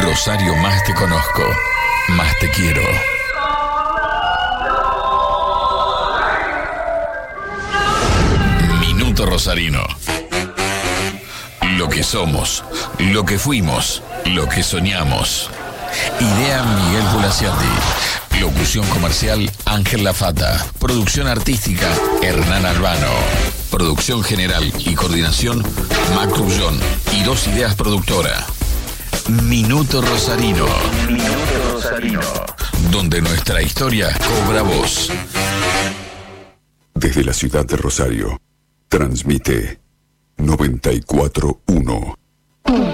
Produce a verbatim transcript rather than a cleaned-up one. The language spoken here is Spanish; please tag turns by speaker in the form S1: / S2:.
S1: Rosario, más te conozco, más te quiero. Minuto Rosarino. Lo que somos, lo que fuimos, lo que soñamos. Idea Miguel Pulasiati. Locución comercial Ángel Lafata. Producción artística Hernán Albano. Producción general y coordinación Mac Trullón y Dos Ideas Productora. Minuto Rosarino. Minuto Rosarino. Donde nuestra historia cobra voz.
S2: Desde la ciudad de Rosario, transmite noventa y cuatro punto uno.